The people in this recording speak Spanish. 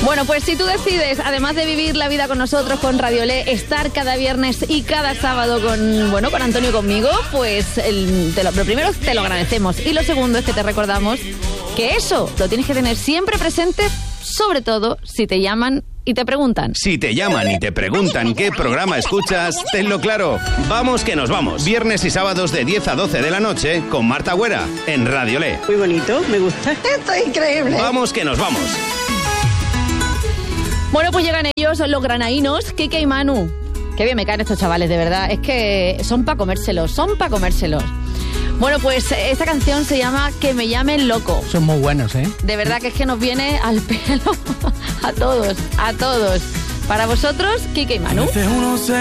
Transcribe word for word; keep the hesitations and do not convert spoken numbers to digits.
Bueno, pues si tú decides, además de vivir la vida con nosotros, con Radiolé, estar cada viernes y cada sábado con, bueno, con Antonio y conmigo, pues el, te lo, lo primero te lo agradecemos. Y lo segundo es que te recordamos que eso lo tienes que tener siempre presente, sobre todo si te llaman y te preguntan. Si te llaman y te preguntan qué programa escuchas, tenlo claro. Vamos que nos vamos. Viernes y sábados de diez a doce de la noche con Marta Güera en Radiolé. Muy bonito, me gusta. Esto es increíble. Vamos que nos vamos. Bueno, pues llegan ellos, los granaínos, Kike y Manu. Qué bien me caen estos chavales, de verdad. Es que son para comérselos, son para comérselos. Bueno, pues esta canción se llama Que me llamen loco. Son muy buenos, ¿eh? De verdad que es que nos viene al pelo a todos, a todos. Para vosotros, Kike y Manu.